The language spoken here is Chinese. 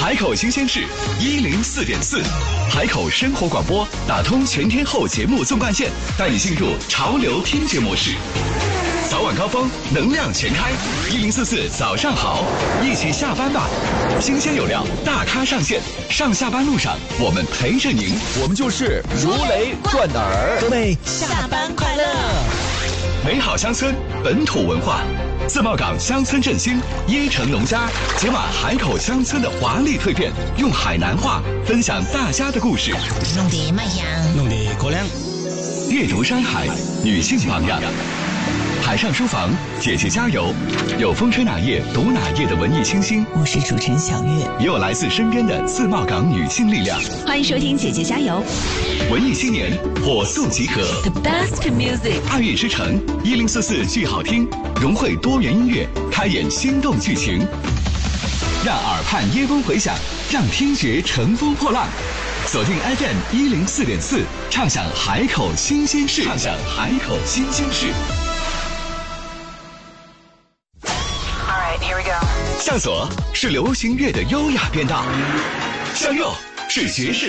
海口新鲜事104.4，海口生活广播打通全天候节目纵贯线，带你进入潮流听觉模式。早晚高峰，能量全开，1044早上好，一起下班吧。新鲜有料，大咖上线，上下班路上我们陪着您， 我们就是如雷贯耳。 各位下班快乐！ 美好乡村，本土文化，自贸港乡村振兴，椰城农家解码海口乡村的华丽蜕变，用海南话分享大家的故事， 弄得卖香， 弄得高粱。 阅读山海，女性榜样。海上书房，姐姐加油！有风吹哪页读哪页的文艺清新， 我是主持人小月， 也有来自身边的自贸港女性力量。 欢迎收听姐姐加油！ 文艺青年火速集合 ，The best music， 爱乐之城1044剧好听，融汇多元音乐，开演心动剧情，让耳畔耶风回响，让听觉乘风破浪。锁定 FM 104.4，畅享海口新鲜事，畅享海口新鲜事。向左是流行乐的优雅变道，向右是爵士